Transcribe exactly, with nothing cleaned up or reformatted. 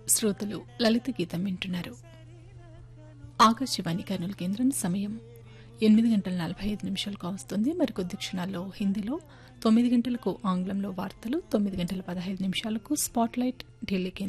శ్రోతలు లలిత గీతం వింటున్నారు. ఆకాశవాణి కర్నూలు కేంద్రం సమయం ఎనిమిది గంటల నలభై ఐదు నిమిషాలకు వస్తుంది. మరికొద్ది క్షణాల్లో హిందీలో, తొమ్మిది గంటలకు ఆంగ్లంలో వార్తలు, తొమ్మిది గంటల పదహైదు నిమిషాలకు స్పాట్లైట్ ఢిల్లీ కేంద్రం